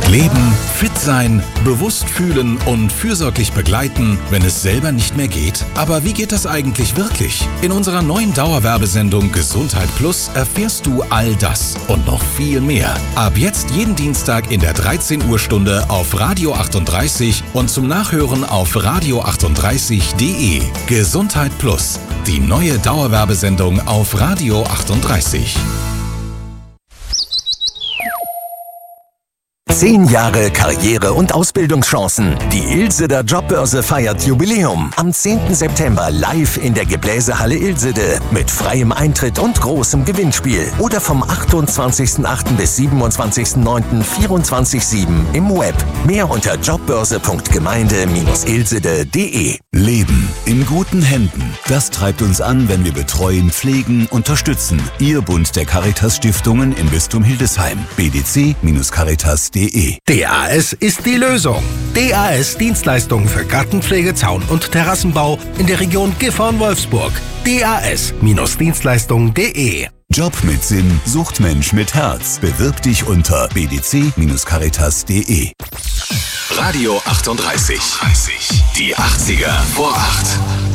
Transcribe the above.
Leben, fit sein, bewusst fühlen und fürsorglich begleiten, wenn es selber nicht mehr geht. Aber wie geht das eigentlich wirklich? In unserer neuen Dauerwerbesendung Gesundheit Plus erfährst du all das und noch viel mehr. Ab jetzt jeden Dienstag in der 13 Uhr Stunde auf Radio 38 und zum Nachhören auf radio38.de. Gesundheit Plus, die neue Dauerwerbesendung auf Radio 38. 10 Jahre Karriere- und Ausbildungschancen. Die Ilseder Jobbörse feiert Jubiläum. Am 10. September live in der Gebläsehalle Ilsede mit freiem Eintritt und großem Gewinnspiel. Oder vom 28.08. bis 27.09. 24/7 im Web. Mehr unter jobbörse.gemeinde-ilsede.de. Leben in guten Händen. Das treibt uns an, wenn wir betreuen, pflegen, unterstützen. Ihr Bund der Caritas-Stiftungen im Bistum Hildesheim. bdc-caritas.de. DAS ist die Lösung. DAS Dienstleistungen für Gartenpflege, Zaun- und Terrassenbau in der Region Gifhorn-Wolfsburg. DAS-Dienstleistungen.de. Job mit Sinn sucht Mensch mit Herz. Bewirb dich unter bdc-caritas.de. Radio 38. Die 80er vor 8.